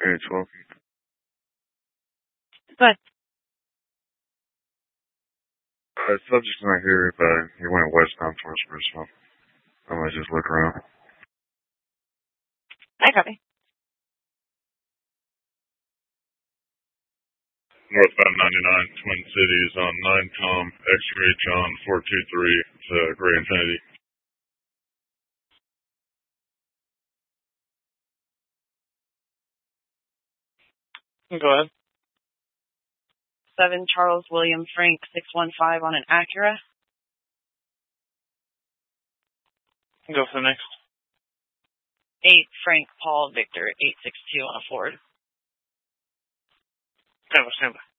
A12. But Subject's not here, but he went westbound towards Brisbane. I'm gonna just look around. I copy. Northbound 99, Twin Cities on 9 Tom, X-ray John 423 to Gray Infinity. Go ahead. 7 Charles William Frank 615 on an Acura. Go for the next. 8 Frank Paul Victor 862 on a Ford. Stand by.